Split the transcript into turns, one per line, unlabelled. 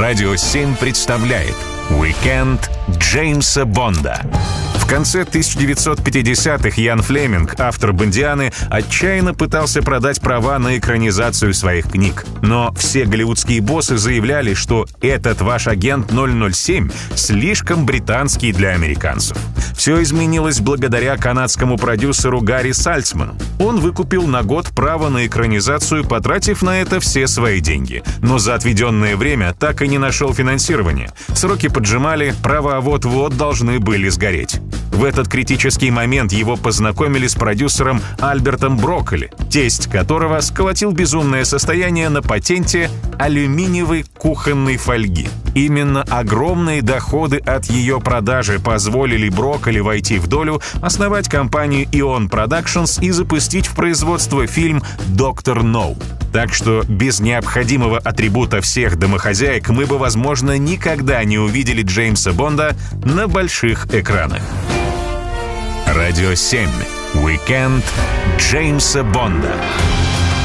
Радио 7 представляет «Уикенд Джеймса Бонда». В конце 1950-х Ян Флеминг, автор «Бондианы», отчаянно пытался продать права на экранизацию своих книг. Но все голливудские боссы заявляли, что этот ваш агент 007 слишком британский для американцев. Все изменилось благодаря канадскому продюсеру Гарри Сальцману. Он выкупил на год право на экранизацию, потратив на это все свои деньги. Но за отведенное время так и не нашел финансирования. Сроки поджимали, права вот-вот должны были сгореть. В этот критический момент его познакомили с продюсером Альбертом Брокколи, тесть которого сколотил безумное состояние на патенте алюминиевой кухонной фольги. Именно огромные доходы от ее продажи позволили Брокколи войти в долю, основать компанию Eon Productions и запустить в производство фильм «Доктор Ноу». Так что без необходимого атрибута всех домохозяек мы бы, возможно, никогда не увидели Джеймса Бонда на больших экранах. Радио 7. Уикенд Джеймса Бонда.